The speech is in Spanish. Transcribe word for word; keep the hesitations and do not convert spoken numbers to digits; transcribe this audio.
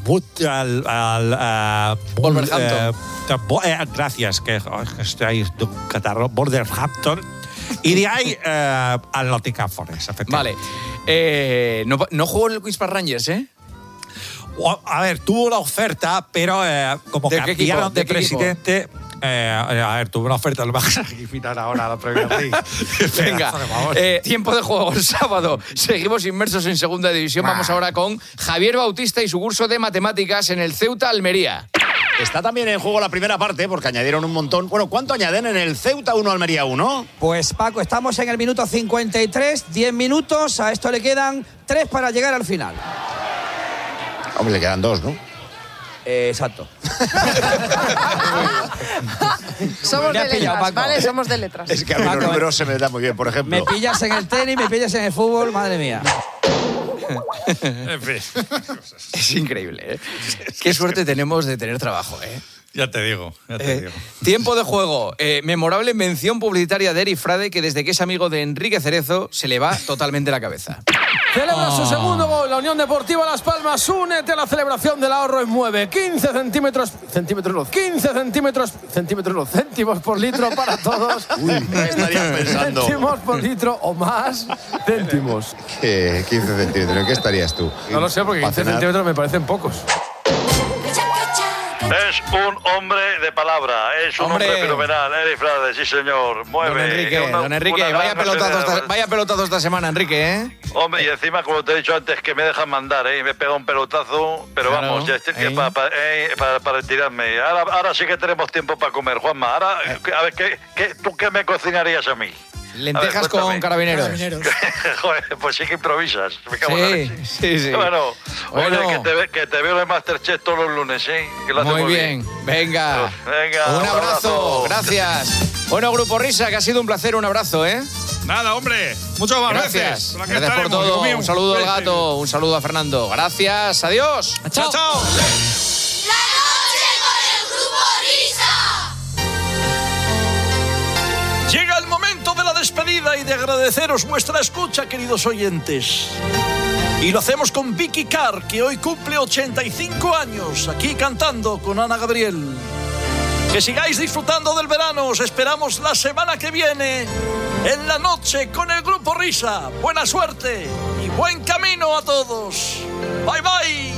al, al, al Wolverhampton. Eh, eh, gracias, que, oh, que estoy ahí de un catarro. Wolverhampton. Y de ahí eh, al Nottingham Forest, efectivamente. Vale. Eh, no, no jugó en el Queens Park Rangers, ¿eh? A ver, tuvo la oferta, pero eh, como ¿De qué cambiaron equipo? ¿De de qué presidente... Eh, a ver, tuvo una oferta, lo vas a eliminar ahora a la Premier League. Venga, eh, tiempo de juego el sábado. Seguimos inmersos en segunda división. Vamos ahora con Javier Bautista y su curso de matemáticas en el Ceuta Almería. Está también en juego la primera parte porque añadieron un montón. Bueno, ¿cuánto añaden en el Ceuta uno Almería uno? Pues Paco, estamos en el minuto cincuenta y tres, diez minutos. A esto le quedan tres para llegar al final. Hombre, le quedan dos, ¿no? Eh, exacto. Somos Me de has pillado, letras, Paco. ¿vale? Somos de letras. Es que a mí Paco, los números se me da muy bien, por ejemplo. Me pillas en el tenis, me pillas en el fútbol, madre mía. En fin. Es increíble, ¿eh? Qué suerte tenemos de tener trabajo, ¿eh? Ya te digo, ya te Eh, digo. tiempo de juego. Eh, memorable mención publicitaria de Eric Frade, que desde que es amigo de Enrique Cerezo se le va totalmente la cabeza. Celebra su segundo gol. La Unión Deportiva Las Palmas. Únete a la celebración del ahorro en Mueve. quince centímetros. Centímetros no. quince centímetros. Centímetros no. Céntimos por litro para todos. Uy, ¿qué estarías pensando? Céntimos por litro o más. Céntimos. ¿Qué? quince centímetros. ¿En qué estarías tú? No lo sé, porque ¿Para quince cenar? centímetros me parecen pocos. Es un hombre de palabra, es un hombre, Hombre. fenomenal, Eric Frade, sí señor, mueve. Don Enrique, Una- don Enrique, una vaya gran pelotazo, nacionalidad. esta, vaya pelotazo esta semana, Enrique, ¿eh? Hombre, y encima, como te he dicho antes, que me dejan mandar, ¿eh? Me pega un pelotazo, pero Claro, vamos, ya estoy ahí. para pa, eh, pa- pa retirarme. Ahora, ahora sí que tenemos tiempo para comer, Juanma. Ahora, a ver, ¿qué, qué, ¿tú qué me cocinarías a mí? Lentejas A ver, con cuéntame. carabineros. Joder, pues sí que improvisas. Me cago en la Sí, leche. sí, sí. Bueno, Bueno. oye, que te, ve- que te veo en Masterchef todos los lunes, ¿eh? Que lo haces Muy bien, venga. Venga, Un un abrazo, abrazo. gracias. Bueno, Grupo Risa, que ha sido un placer, un abrazo, ¿eh? Nada, hombre. Muchas más Gracias. veces. Por aquí Gracias por estaremos, todo. hijo mío. Un saludo al Sí, sí. gato, un saludo a Fernando. Gracias, adiós. Chao, chao. La noche con el Grupo Risa. Llega el momento de la despedida y de agradeceros vuestra escucha, queridos oyentes. Y lo hacemos con Vicky Carr, que hoy cumple ochenta y cinco años, aquí cantando con Ana Gabriel. Que sigáis disfrutando del verano. Os esperamos la semana que viene en la noche con el Grupo Risa. Buena suerte y buen camino a todos. Bye, bye.